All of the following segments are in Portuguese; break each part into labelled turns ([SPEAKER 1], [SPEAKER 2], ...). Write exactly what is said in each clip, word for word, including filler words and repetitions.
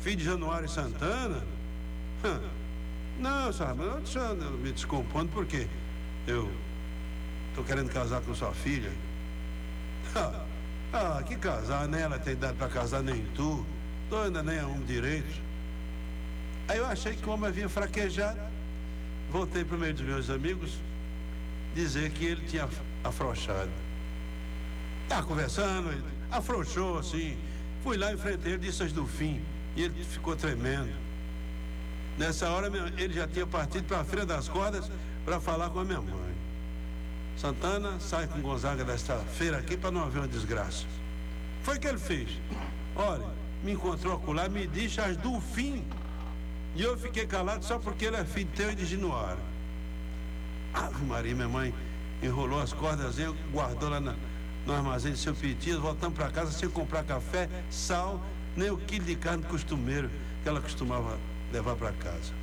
[SPEAKER 1] filho de Januário Santana? Hã. Não, sabe, eu tô me descompondo porque eu tô querendo casar com sua filha. Ah, ah, que casar, né? Ela tem idade pra casar, nem tu. Tu ainda nem é homem direito. Aí eu achei que o homem havia fraquejado. Voltei pro meio dos meus amigos dizer que ele tinha afrouxado. Tava conversando, ele afrouxou assim. Fui lá, enfrentei ele, disse as do fim. E ele ficou tremendo. Nessa hora ele já tinha partido para a Feira das Cordas para falar com a minha mãe. Santana, sai com Gonzaga desta feira aqui para não haver uma desgraça. Foi o que ele fez. Olha, me encontrou acolá, me disse as do fim. E eu fiquei calado só porque ele é filho teu e de Januário. Ave Maria, minha mãe enrolou as cordas, guardou lá na, no armazém de seu Pitias, voltamos para casa sem comprar café, sal, nem o quilo de carne costumeiro que ela costumava levar para casa.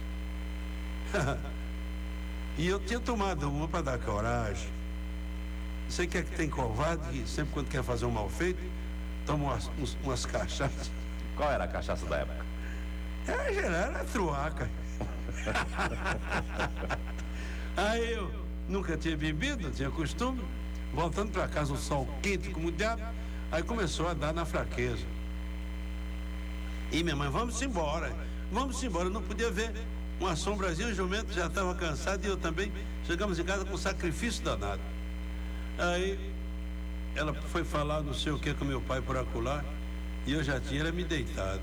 [SPEAKER 1] E eu tinha tomado uma para dar coragem. Você quer que tem covarde que sempre quando quer fazer um mal feito, toma umas, umas, umas cachaças.
[SPEAKER 2] Qual era a cachaça da época?
[SPEAKER 1] É, era truaca. Aí eu nunca tinha bebido, tinha costume. Voltando para casa, o sol quente como o diabo. Aí começou a dar na fraqueza. E minha mãe, vamos embora. Vamos embora. Eu não podia ver uma sombrazinha, o jumento já estava cansado e eu também. Chegamos em casa com um sacrifício danado. Aí ela foi falar não sei o que com meu pai por acolá e eu já tinha me deitado.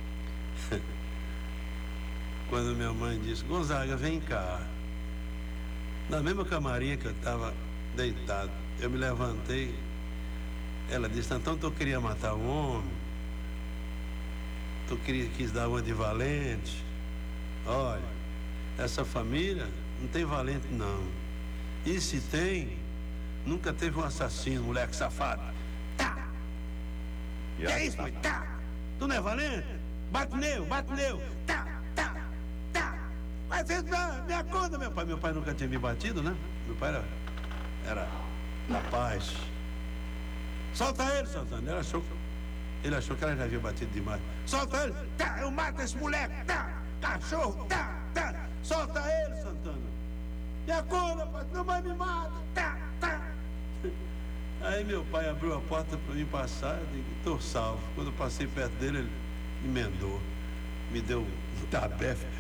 [SPEAKER 1] Quando minha mãe disse, Gonzaga, vem cá. Na mesma camarinha que eu estava deitado, eu me levantei. Ela disse, então tu queria matar um homem? Tu queria, quis dar uma de valente? Olha, essa família não tem valente não. E se tem, nunca teve um assassino, moleque safado. Tá! Que é isso, mãe? Tá! Tu não é valente? Bate nele, bate nele. Tá, tá, tá. Mas você dá, me acorda, meu pai. Meu pai nunca tinha me batido, né? Meu pai era, era rapaz. Solta ele, Santana. Ele achou, ele achou que ela já havia batido demais. Solta ele. Tá, eu mato esse moleque. Tá, cachorro. Tá, tá. Solta ele, Santana. Me acorda, pai. Não vai me mata. Tá, tá. Aí meu pai abriu a porta para mim passar, eu digo, tô salvo. Quando eu passei perto dele, ele emendou, me deu um tabefe.